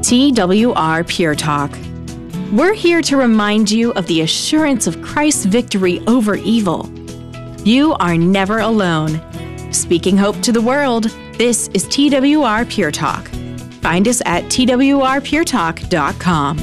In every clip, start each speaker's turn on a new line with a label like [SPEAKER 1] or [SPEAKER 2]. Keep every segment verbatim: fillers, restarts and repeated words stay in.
[SPEAKER 1] T W R Pure Talk. We're here to remind you of the assurance of Christ's victory over evil. You are never alone. Speaking hope to the world, this is T W R Pure Talk. Find us at T W R pure talk dot com.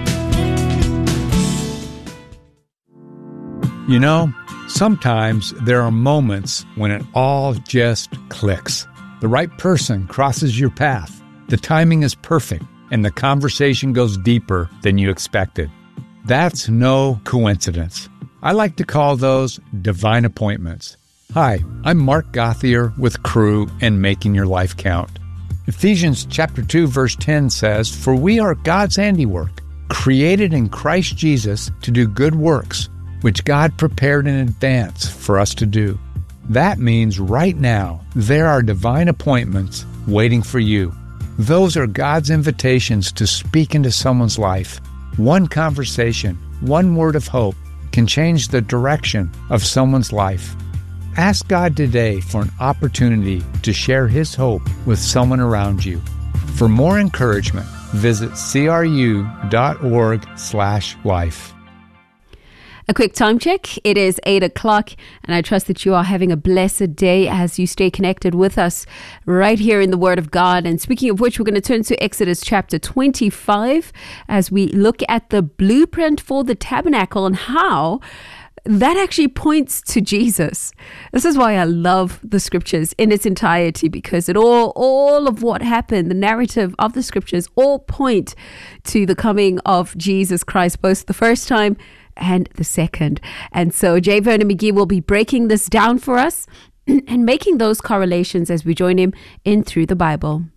[SPEAKER 2] You know, sometimes there are moments when it all just clicks. The right person crosses your path. The timing is perfect, and the conversation goes deeper than you expected. That's no coincidence. I like to call those divine appointments. Hi, I'm Mark Gothier with Crew and Making Your Life Count. Ephesians chapter two, verse ten says, "For we are God's handiwork, created in Christ Jesus to do good works, which God prepared in advance for us to do." That means right now, there are divine appointments waiting for you. Those are God's invitations to speak into someone's life. One conversation, one word of hope can change the direction of someone's life. Ask God today for an opportunity to share His hope with someone around you. For more encouragement, visit c r u dot org slash life.
[SPEAKER 3] A quick time check. It is eight o'clock, and I trust that you are having a blessed day as you stay connected with us right here in the Word of God. And speaking of which, we're going to turn to Exodus chapter twenty-five as we look at the blueprint for the tabernacle and how that actually points to Jesus. This is why I love the scriptures in its entirety, because it all, all of what happened, the narrative of the scriptures, all point to the coming of Jesus Christ, both the first time and the second. And so J. Vernon McGee will be breaking this down for us and making those correlations as we join him in Through the Bible.